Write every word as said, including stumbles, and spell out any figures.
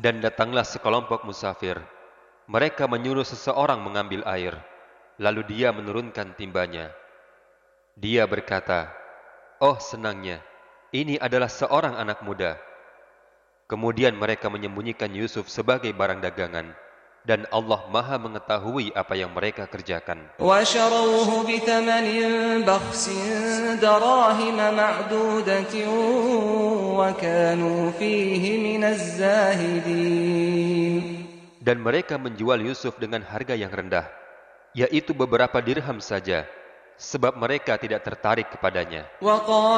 Dan datanglah sekelompok musafir. Mereka menyuruh seseorang mengambil air, lalu dia menurunkan timbanya. Dia berkata, "Oh senangnya, ini adalah seorang anak muda." Kemudian mereka menyembunyikan Yusuf sebagai barang dagangan, dan Allah Maha mengetahui apa yang mereka kerjakan. وَشَرَوْهُ بِثَمَنٍ بَخْسٍ دَرَاهِمَ مَعْدُودَةٍ وَكَانُوا فِيهِ مِنَ الزَّاهِدِينَ. Dan mereka menjual Yusuf dengan harga yang rendah, yaitu beberapa dirham saja, sebab mereka tidak tertarik kepadanya.